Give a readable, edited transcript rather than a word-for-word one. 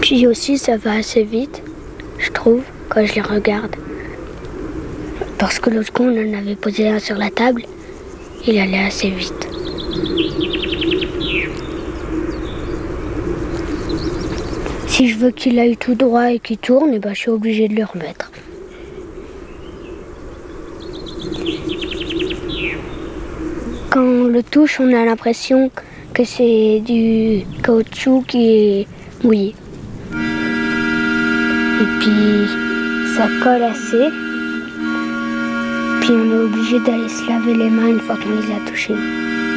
Puis aussi, ça va assez vite, je trouve, quand je les regarde. Parce que l'autre coup, on en avait posé un sur la table, il allait assez vite. Si je veux qu'il aille tout droit et qu'il tourne, eh ben, je suis obligée de le remettre. Quand on le touche, on a l'impression que c'est du caoutchouc qui est mouillé. Et puis ça colle assez. Puis on est obligé d'aller se laver les mains une fois qu'on les a touchés.